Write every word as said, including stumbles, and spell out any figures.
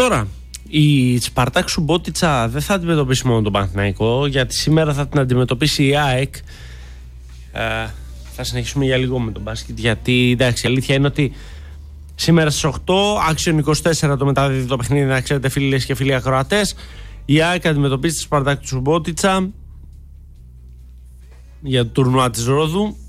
Τώρα, η Σπαρτάκ Σουμπότιτσα δεν θα αντιμετωπίσει μόνο τον Παναθηναϊκό, γιατί σήμερα θα την αντιμετωπίσει η ΑΕΚ. Ε, θα συνεχίσουμε για λίγο με τον μπάσκετ, γιατί εντάξει, η αλήθεια είναι ότι σήμερα στις οκτώ, Action είκοσι τέσσερα το μεταδίδει το παιχνίδι, να ξέρετε φίλες και φίλοι ακροατές. Η ΑΕΚ αντιμετωπίζει τη Σπαρτάκ Σουμπότιτσα για το τουρνουά της Ρόδου.